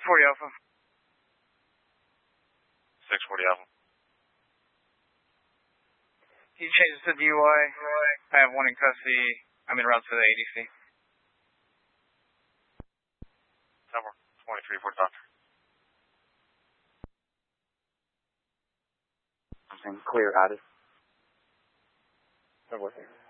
640 Alpha. 640 Alpha. Can you change it to DUI? I have one in custody. I'm en route to the ADC. Number 23 for doctor. I'm saying clear, added. Number